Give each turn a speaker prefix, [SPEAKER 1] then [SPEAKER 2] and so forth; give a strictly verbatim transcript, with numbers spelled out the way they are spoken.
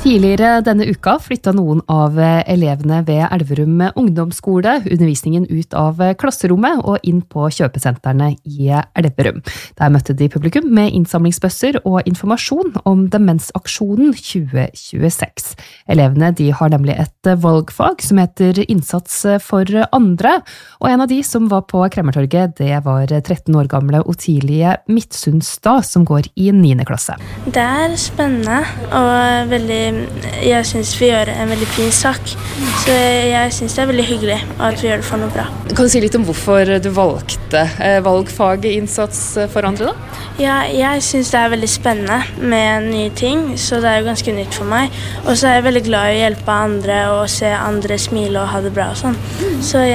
[SPEAKER 1] Tidligere denne uka flyttet noen av elevene ved Elverum ungdomsskole undervisningen ut av klasserommet og inn på kjøpesentrene i Elverum. Der møtte de publikum med innsamlingsbøsser og informasjon om demensaksjonen tjue tjueseks. Elevene de har nemlig et valgfag som heter innsats for andre, og en av de som var på Kremmertorget, det var tretten år gamle Otilie Midtsundstad som går i niende klasse.
[SPEAKER 2] Det er spennende og veldig Jeg synes vi gjør en veldig fin sak, så jeg synes det er veldig hyggelig at vi gjør det for noe bra.
[SPEAKER 1] Kan du si litt om hvorfor du valgte valgfaget innsats for andre da?
[SPEAKER 2] Ja, jeg synes det er veldig spennende med nye ting, så det er jo ganske nytt for meg. Og så er jeg veldig glad i å hjelpe andre og se andre smile og ha det bra og sånn. Så jeg